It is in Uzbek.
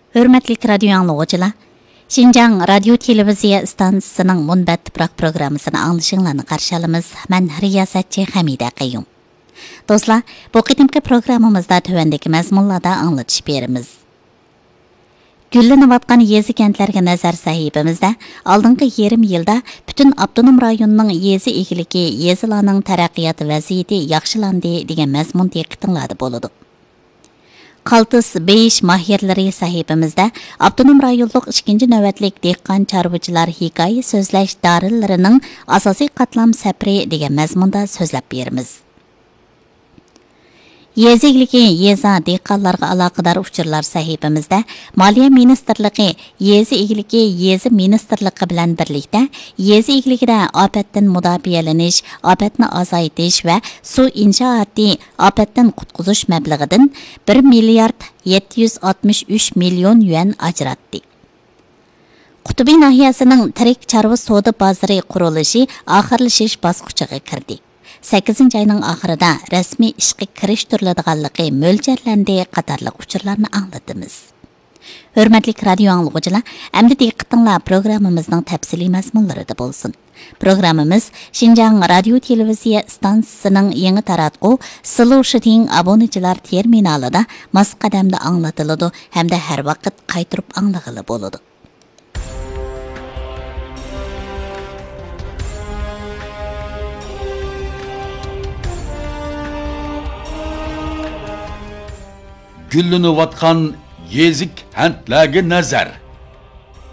Hürmetli radyo anlıqçılar, Şinjan Radyo Televiziya stansiyasının Munbat Tuproq programmasını anglışınlarını qarşı alımız. Mən riyasətçi Hamida Qayyum. Dostlar, bu qıdımki programımızda tövəndəki məzmunlarda anlatış berimiz. Güllenip yezi kentlerge nazar sahibimizde, aldığınki yarım yılda bütün Abdunum rayonunun yezi egiliki, yezilarının teraqqiyatı vaziyeti yaxşılandı degan məzmun diqqətinizdə boludu. Qaltis beyiş mahirleri sahibimizde, Abdunum rayonluq 2. növbətlik dehqan çarvıcılar hikaye sözləş darıllarının asasi qatlam səpri degan məzmunda sözləb berimiz. Yezigliki yeza dehqonlarga aloqador uchurlar sahifamizda Moliya Ministrligi yezi egligi yezi ministrligi bilan birlikda yezi egligida ofatdan mudofialanish, ofatni azaytish va suv inshooti ofatdan qutqizish mablag'idan 1 milliard 763 million yuan ajratdi. Qutubi nahiyasining tirik chorva savdo bozori qurilishi oxirlashish bosqichiga kirdi. 8 ayının ahırida resmi işqi kirish turiladiganligi mo'ljallanadi qatorliq uchurlarni anglatamiz. Hurmatli radio anglag'uchilar, endi diqqatinglar programmamizning tafsiliy mazmunlarida bo'lsin. Programmamiz Şinjan Radio Televiziya stansiyasining yangi taratqu Solution obunachilar terminalida mas qadamda anglatiladi hamda har vaqt qaytirib anglag'ili bo'ladi. Güllenip atkan yezik hentlerge nazar.